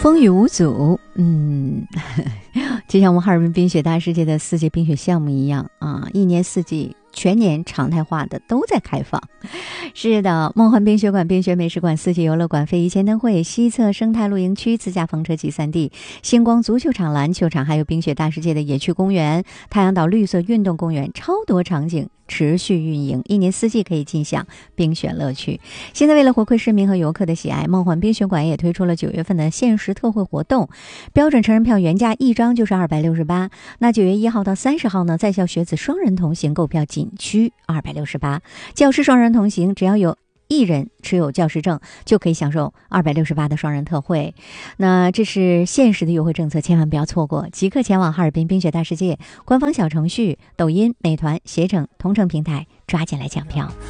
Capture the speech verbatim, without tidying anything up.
风雨无阻，嗯，就像我们哈尔滨冰雪大世界的四届冰雪项目一样啊，一年四季全年常态化的都在开放。是的，梦幻冰雪馆、冰雪美食馆、四季游乐馆、非遗前灯会、西侧生态露营区、自驾风车集散地、星光足球场、篮球场，还有冰雪大世界的野区公园、太阳岛绿色运动公园，超多场景持续运营，一年四季可以尽享冰雪乐趣。现在为了回馈市民和游客的喜爱，梦幻冰雪馆也推出了九月份的限时特惠活动，标准成人票原价一张就是二百六十八，那九月一号到三十号呢，在校学子双人同行购票仅需二百六十八，教师双人同行只要有一人持有教师证就可以享受二百六十八的双人特惠。那这是限时的优惠政策，千万不要错过，即刻前往哈尔滨冰雪大世界官方小程序、抖音、美团、携程同城平台抓紧来抢票。